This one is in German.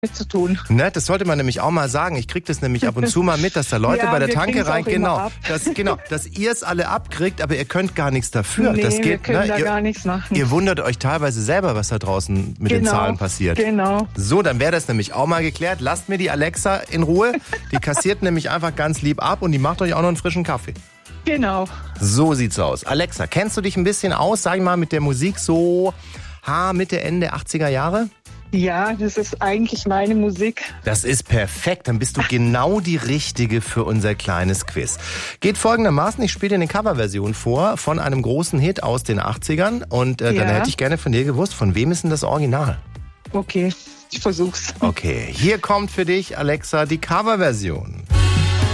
mit zu tun. Ne, das sollte man nämlich auch mal sagen. Ich kriege das nämlich ab und zu mal mit, dass da Leute bei der Tanke rein, dass ihr es alle abkriegt, aber ihr könnt gar nichts dafür. Nee, das geht, wir können da gar nichts machen. Ihr wundert euch teilweise selber, was da draußen mit den Zahlen passiert. Genau. So, dann wäre das nämlich auch mal geklärt. Lasst mir die Alexa in Ruhe. Die kassiert nämlich einfach ganz lieb ab und die macht euch auch noch einen frischen Kaffee. Genau. So sieht's aus. Alexa, kennst du dich ein bisschen aus, sag ich mal, mit der Musik so Mitte, Ende 80er Jahre? Ja, das ist eigentlich meine Musik. Das ist perfekt, dann bist du genau die Richtige für unser kleines Quiz. Geht folgendermaßen, ich spiele dir eine Coverversion vor von einem großen Hit aus den 80ern und dann hätte ich gerne von dir gewusst, von wem ist denn das Original? Okay, ich versuch's. Okay, hier kommt für dich, Alexa, die Coverversion.